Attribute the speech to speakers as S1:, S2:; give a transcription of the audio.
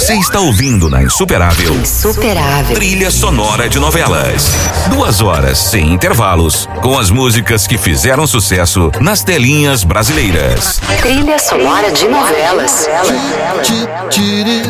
S1: Você está ouvindo na Insuperável.
S2: Insuperável.
S1: Trilha sonora de novelas. 2 horas sem intervalos, com as músicas que fizeram sucesso nas telinhas brasileiras.
S2: Trilha sonora de novelas.